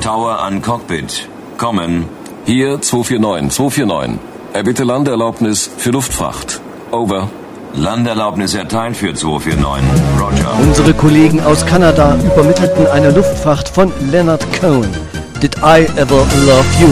Tower an Cockpit. Kommen. Hier 249, 249. Bitte Landeerlaubnis für Luftfracht. Over. Landeerlaubnis erteilt für 249. Roger. Unsere Kollegen aus Kanada übermittelten eine Luftfracht von Leonard Cohen. Did I ever love you?